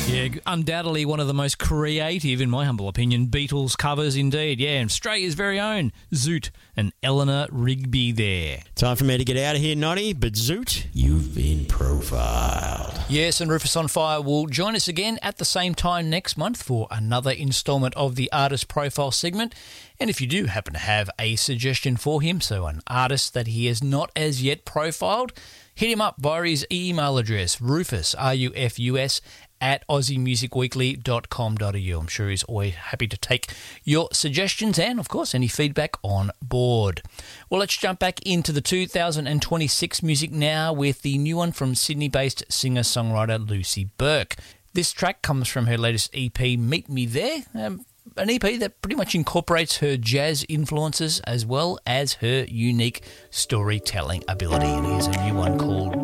Yeah, undoubtedly one of the most creative, in my humble opinion, Beatles covers indeed. Yeah, and Australia's very own Zoot and Eleanor Rigby there. Time for me to get out of here, Noddy, but Zoot, you've been profiled. Yes, and Rufus on Fire will join us again at the same time next month for another instalment of the Artist Profile segment. And if you do happen to have a suggestion for him, so an artist that he has not as yet profiled, hit him up via his email address, Rufus, R-U-F-U-S, at aussiemusicweekly.com.au. I'm sure he's always happy to take your suggestions and, of course, any feedback on board. Well, let's jump back into the 2026 music now with the new one from Sydney-based singer-songwriter Lucy Burke. This track comes from her latest EP, Meet Me There, an EP that pretty much incorporates her jazz influences as well as her unique storytelling ability. And here's a new one called